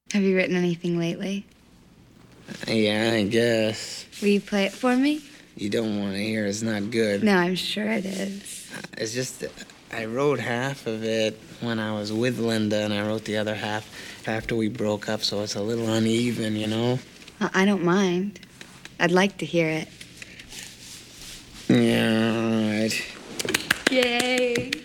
Have you written anything lately? Yeah, I guess. Will you play it for me? You don't want to hear. It's not good. No, I'm sure it is. It's just I wrote half of it when I was with Linda, and I wrote the other half after we broke up, so it's a little uneven, you know? Well, I don't mind. I'd like to hear it. Yeah, all right. Yay!